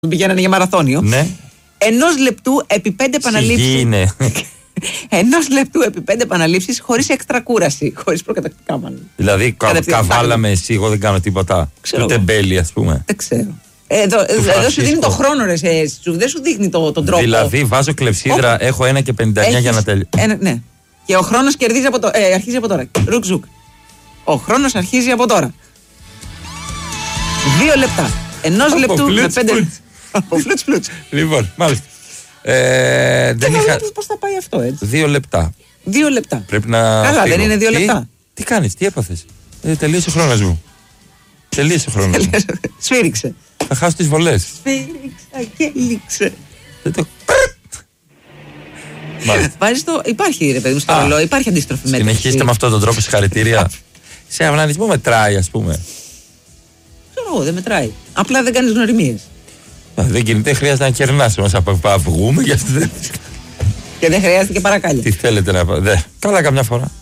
Πηγαίνανε για μαραθώνιο. Ναι. 1 λεπτού επί 5 επαναλήψεις. Είναι. 1 λεπτού επί 5 επαναλήψεις χωρίς έξτρα κούραση. Χωρίς προκατακτικά μάλλον. Δηλαδή καβάλαμε εσύ, εγώ δεν κάνω τίποτα. Ξέρω. Ούτε μπέλη, ας πούμε. Δεν ξέρω. Εδώ σου δίνει το χρόνο, ρε. Δεν σου δείχνει τον τρόπο. Δηλαδή βάζω κλεψίδρα, έχω 1 και 59 για να τελειώσει. Ναι. Και ο χρόνος αρχίζει από τώρα. Ρουκζουκ. Ο χρόνος αρχίζει από τώρα. 2 λεπτά. 1 λεπτού με 5. Από φλουτς. Λοιπόν, μάλιστα. Δεν είχα. Πώς θα πάει αυτό έτσι. 2 λεπτά. 2 λεπτά. Πρέπει να. Καλά, δεν είναι 2 λεπτά. Τι κάνεις, τι έπαθες. Τελείωσε ο χρόνος μου. Τελείωσε ο χρόνος μου. Σφύριξε. Θα χάσω τις βολές. Σφύριξα και λήξε. Βάζεις το. Υπάρχει ρε παιδί μου στο ρολόι, υπάρχει αντίστροφη μέτρηση. Συνεχίστε με αυτόν τον τρόπο, συγχαρητήρια. Σε αυνανισμό μετράει, ας πούμε. Ξέρω, δεν μετράει. Απλά δεν κάνεις γνωριμίες. Δεν κινείται, χρειάζεται να κερνάς μας από βγούμε. Και δεν χρειάζεται και παρακάλια. Τι θέλετε να πω. Καλά, καμιά φορά.